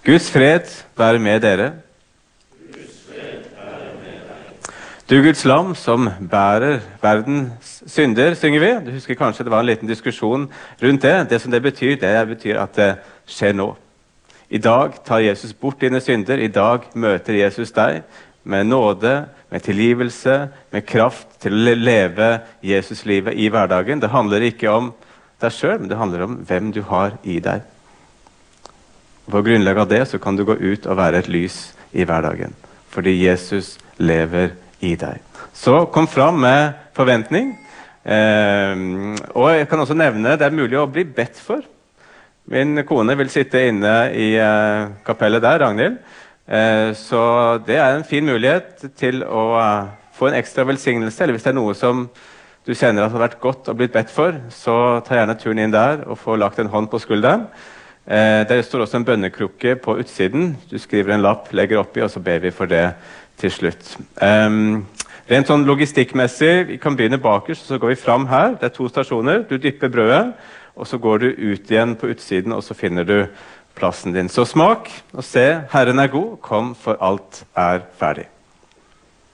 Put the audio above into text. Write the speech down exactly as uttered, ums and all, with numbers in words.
Guds fred være med dere. Du Guds lam som bærer verdens synder, synger vi. Du husker kanskje det var en liten diskusjon rundt det. Det som det betyr, det betyr at det skjer nå. I dag tar Jesus bort dine synder. I dag møter Jesus deg med nåde, med tilgivelse, med kraft til å leve Jesus-livet i hverdagen. Det handler ikke om deg selv, men det handler om hvem du har i deg. På grunnlag av det så kan du gå ut og være et lys i hverdagen, fordi Jesus lever i deg. Så kom fram med forventning. Eh, og jeg kan også nevne det er mulig å bli bedt for. Min kone vil sitte inne i eh, kapellet der, Ragnhild. Eh, så det er en fin mulighet til å uh, få en ekstra velsignelse, eller hvis det er noe som du kjenner at har vært godt og blitt bedt for, så ta gjerne turen inn der og få lagt en hånd på skulderen. Eh, der står også en bønnekrukke på utsiden. Du skriver en lapp, legger oppi, og så ber vi for det til slutt. Um, rent sånn logistikkmessig, vi kan begynne bakerst, så går vi fram her. Det er to stasjoner. Du dypper brødet, og så går du ut igjen på utsiden, og så finner du plassen din. Så smak og se, Herren er god, kom for alt er ferdig.